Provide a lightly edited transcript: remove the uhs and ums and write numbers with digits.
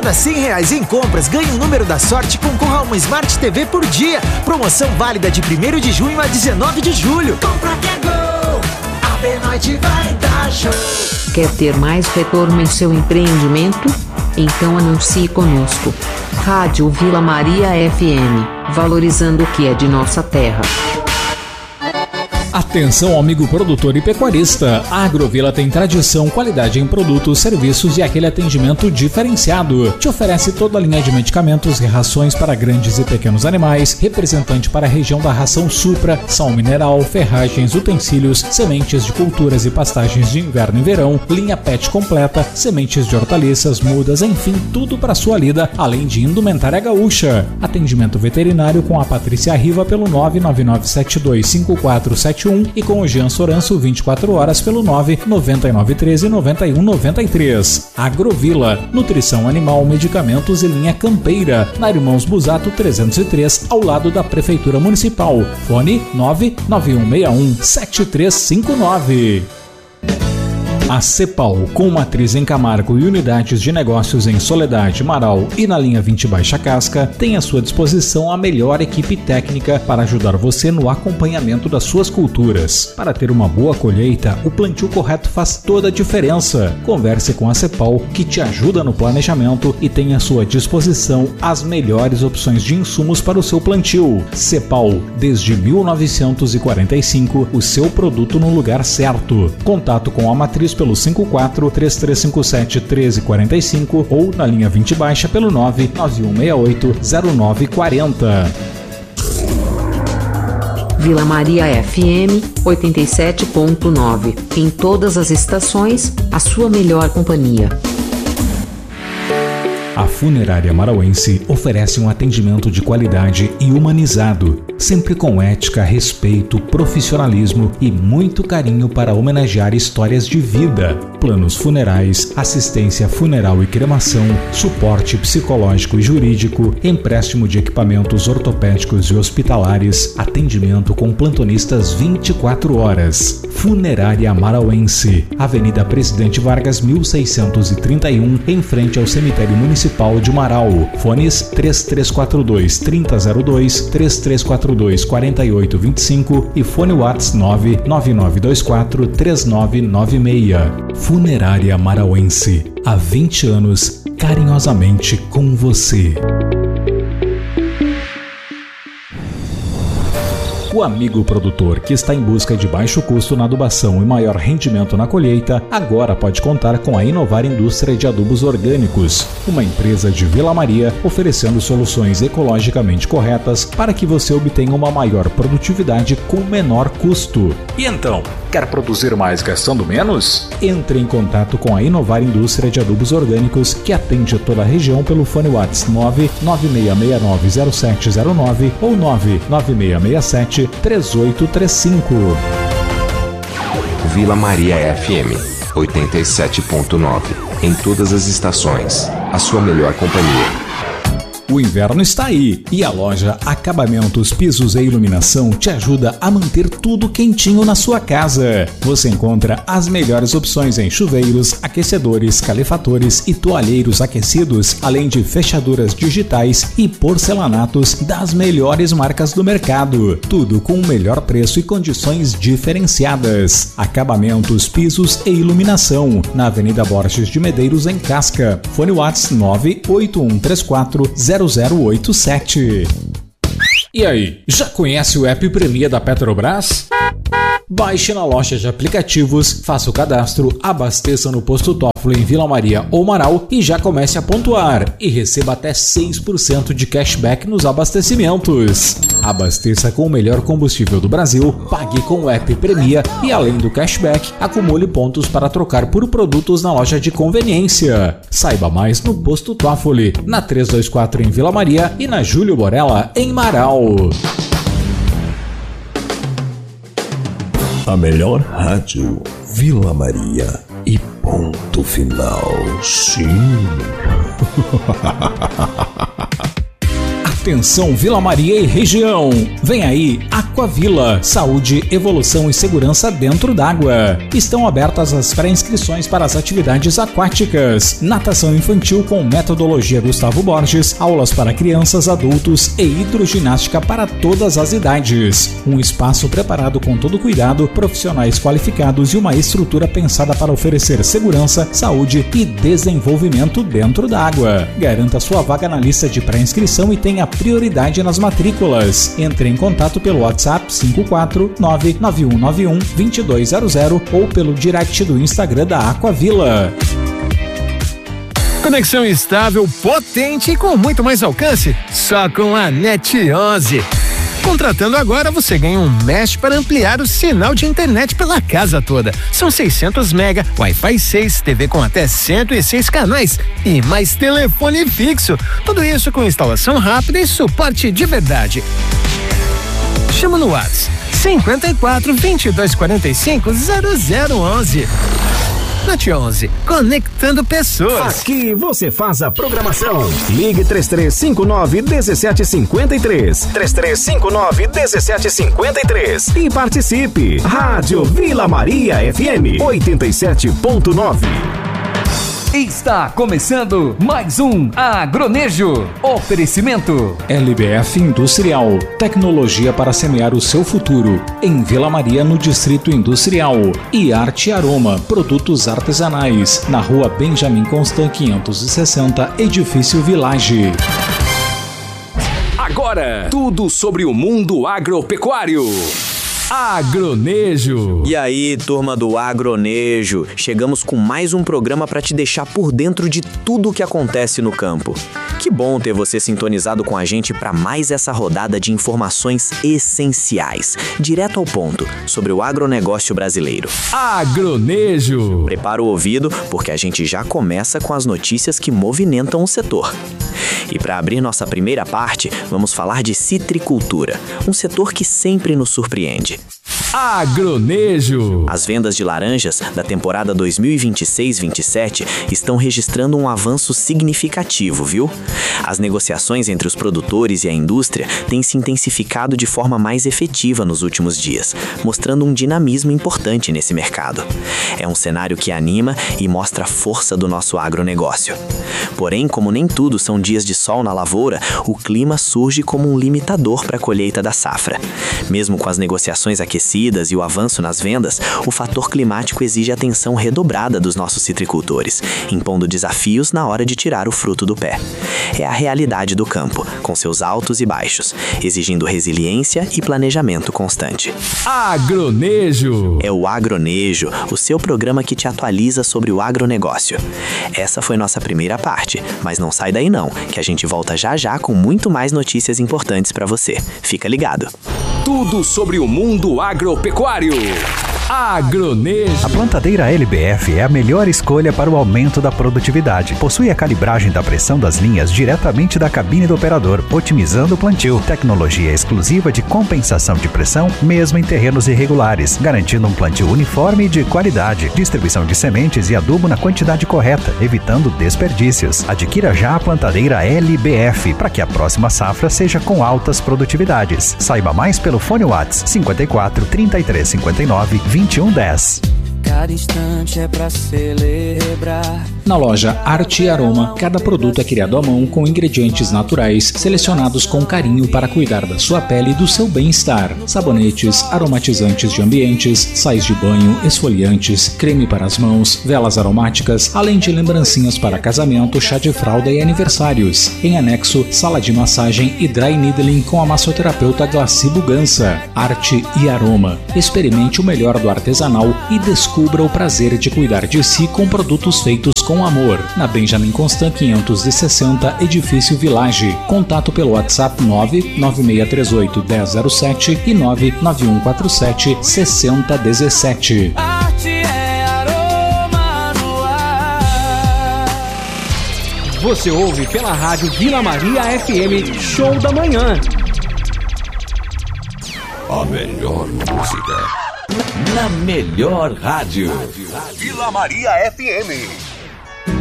cada R$100 em compras, ganhe um número da sorte e concorra a uma Smart TV por dia. Promoção válida de 1º de junho a 19 de julho. Compra que é gol, a Benoite vai dar show. Quer ter mais retorno em seu empreendimento? Então anuncie conosco. Rádio Vila Maria FM, valorizando o que é de nossa terra. Atenção, amigo produtor e pecuarista. A Agrovila tem tradição, qualidade em produtos, serviços e aquele atendimento diferenciado. Te oferece toda a linha de medicamentos e rações para grandes e pequenos animais, representante para a região da ração Supra, sal mineral, ferragens, utensílios, sementes de culturas e pastagens de inverno e verão, linha PET completa, sementes de hortaliças, mudas, enfim, tudo para sua lida, além de indumentária gaúcha. Atendimento veterinário com a Patrícia Riva pelo 999725471 e com o Jean Soranço 24 horas pelo 99913-9193. Agrovila, nutrição animal, medicamentos e linha campeira, na Irmãos Busato 303, ao lado da Prefeitura Municipal. Fone 991617359. A Cepal, com matriz em Camargo e unidades de negócios em Soledade, Marau e na linha 20 Baixa Casca, tem à sua disposição a melhor equipe técnica para ajudar você no acompanhamento das suas culturas. Para ter uma boa colheita, o plantio correto faz toda a diferença. Converse com a Cepal, que te ajuda no planejamento e tem à sua disposição as melhores opções de insumos para o seu plantio. Cepal, desde 1945, o seu produto no lugar certo. Contato com a matriz pelo 54-3357-1345 ou na linha 20 Baixa pelo 99168-0940. Vila Maria FM 87.9. Em todas as estações, a sua melhor companhia. A Funerária Marauense oferece um atendimento de qualidade e humanizado, sempre com ética, respeito, profissionalismo e muito carinho para homenagear histórias de vida. Planos funerais, assistência funeral e cremação, suporte psicológico e jurídico, empréstimo de equipamentos ortopédicos e hospitalares, atendimento com plantonistas 24 horas. Funerária Marauense, Avenida Presidente Vargas 1631, em frente ao Cemitério Municipal de Marau. Fones 3342-3002, 3342-4825 e fone WhatsApp 99924-3996. Funerária Marauense, há 20 anos, carinhosamente com você. O amigo produtor que está em busca de baixo custo na adubação e maior rendimento na colheita, agora pode contar com a Inovar Indústria de Adubos Orgânicos, uma empresa de Vila Maria oferecendo soluções ecologicamente corretas para que você obtenha uma maior produtividade com menor custo. E então, quer produzir mais gastando menos? Entre em contato com a Inovar Indústria de Adubos Orgânicos, que atende toda a região pelo fone WhatsApp 996690709 ou 99667-3835. Vila Maria FM 87.9. Em todas as estações, a sua melhor companhia. O inverno está aí e a loja Acabamentos, Pisos e Iluminação te ajuda a manter tudo quentinho na sua casa. Você encontra as melhores opções em chuveiros, aquecedores, calefatores e toalheiros aquecidos, além de fechaduras digitais e porcelanatos das melhores marcas do mercado. Tudo com o melhor preço e condições diferenciadas. Acabamentos, Pisos e Iluminação, na Avenida Borges de Medeiros, em Casca. Fone WhatsApp 981340087. E aí, já conhece o app Premia da Petrobras? Baixe na loja de aplicativos, faça o cadastro, abasteça no posto Toffoli em Vila Maria ou Marau e já comece a pontuar e receba até 6% de cashback nos abastecimentos. Abasteça com o melhor combustível do Brasil, pague com o app Premia e além do cashback, acumule pontos para trocar por produtos na loja de conveniência. Saiba mais no posto Toffoli, na 324 em Vila Maria e na Júlio Borella em Marau. A melhor rádio, Vila Maria e ponto final. Sim. Atenção Vila Maria e região. Vem aí Aquavila, saúde, evolução e segurança dentro d'água. Estão abertas as pré-inscrições para as atividades aquáticas. Natação infantil com metodologia Gustavo Borges, aulas para crianças, adultos e hidroginástica para todas as idades. Um espaço preparado com todo cuidado, profissionais qualificados e uma estrutura pensada para oferecer segurança, saúde e desenvolvimento dentro da água. Garanta sua vaga na lista de pré-inscrição e tenha prioridade nas matrículas. Entre em contato pelo WhatsApp 54991912200 ou pelo direct do Instagram da Aquavila. Conexão estável, potente e com muito mais alcance, só com a NET 11. Contratando agora, você ganha um mesh para ampliar o sinal de internet pela casa toda. São 600 mega, Wi-Fi 6, TV com até 106 canais e mais telefone fixo. Tudo isso com instalação rápida e suporte de verdade. Chama no WhatsApp 54 22 45 0011. NET 11, conectando pessoas. Aqui você faz a programação. Ligue 3359-1753. 3359-1753. E participe. Rádio Vila Maria FM 87.9. Está começando mais um Agronejo. Oferecimento LBF Industrial, tecnologia para semear o seu futuro. Em Vila Maria, no Distrito Industrial. E Arte e Aroma, produtos artesanais. Na rua Benjamin Constant 560, Edifício Village. agora tudo sobre o mundo agropecuário. Agronejo. E aí, turma do Agronejo, chegamos com mais um programa para te deixar por dentro de tudo o que acontece no campo. Que bom ter você sintonizado com a gente para mais essa rodada de informações essenciais, direto ao ponto, sobre o agronegócio brasileiro. Agronejo. Prepara o ouvido, porque a gente já começa com as notícias que movimentam o setor. E para abrir nossa primeira parte, vamos falar de citricultura, um setor que sempre nos surpreende. Agronejo. As vendas de laranjas da temporada 2026-27 estão registrando um avanço significativo, viu? As negociações entre os produtores e a indústria têm se intensificado de forma mais efetiva nos últimos dias, mostrando um dinamismo importante nesse mercado. É um cenário que anima e mostra a força do nosso agronegócio. Porém, como nem tudo são dias de sol na lavoura, o clima surge como um limitador para a colheita da safra. Mesmo com as negociações aquecidas e o avanço nas vendas, o fator climático exige atenção redobrada dos nossos citricultores, impondo desafios na hora de tirar o fruto do pé. É a realidade do campo, com seus altos e baixos, exigindo resiliência e planejamento constante. Agronejo. É o Agronejo, o seu programa que te atualiza sobre o agronegócio. Essa foi nossa primeira parte, mas não sai daí não, que a gente volta já já com muito mais notícias importantes para você. Fica ligado. Tudo sobre o mundo agropecuário. Agronejo. A plantadeira LBF é a melhor escolha para o aumento da produtividade. Possui a calibragem da pressão das linhas diretamente da cabine do operador, otimizando o plantio. Tecnologia exclusiva de compensação de pressão, mesmo em terrenos irregulares, garantindo um plantio uniforme e de qualidade. Distribuição de sementes e adubo na quantidade correta, evitando desperdícios. Adquira já a plantadeira LBF para que a próxima safra seja com altas produtividades. Saiba mais pelo fone WhatsApp 54 33 59 2110. Cada instante é pra celebrar. Na loja Arte e Aroma, cada produto é criado à mão com ingredientes naturais, selecionados com carinho para cuidar da sua pele e do seu bem-estar. Sabonetes, aromatizantes de ambientes, sais de banho, esfoliantes, creme para as mãos, velas aromáticas, além de lembrancinhas para casamento, chá de fralda e aniversários. Em anexo, sala de massagem e dry needling com a massoterapeuta Glaci Bugança. Arte e Aroma. Experimente o melhor do artesanal e descubra o prazer de cuidar de si com produtos feitos com amor. Na Benjamin Constant 560, Edifício Village. Contato pelo WhatsApp 99638 1007 e 99147 6017. Arte é aroma no ar. Você ouve pela rádio Vila Maria FM Show da Manhã. A melhor música Na melhor rádio. Vila Maria FM.